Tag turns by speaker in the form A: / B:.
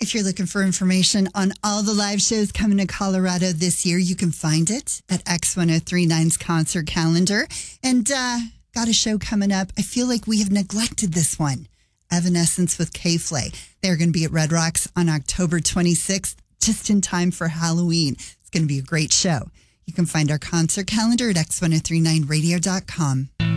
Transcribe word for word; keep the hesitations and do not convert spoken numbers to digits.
A: If you're looking for information on all the live shows coming to Colorado this year, you can find it at X ten thirty-nine's concert calendar. And uh, got a show coming up. I feel like we have neglected this one. Evanescence with K-Flay. They're going to be at Red Rocks on October twenty-sixth, just in time for Halloween. It's going to be a great show. You can find our concert calendar at X ten thirty-nine radio dot com.